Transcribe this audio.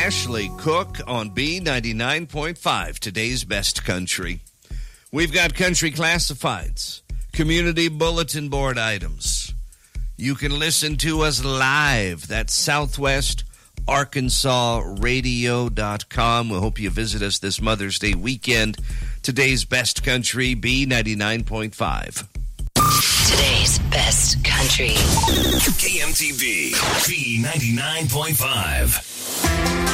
Ashley Cook on B99.5, today's best country. We've got country classifieds, community bulletin board items. You can listen to us live. That's SouthwestArkansasRadio.com. We hope you visit us this Mother's Day weekend. Today's best country, B99.5. Today's best country. KMTV B99.5.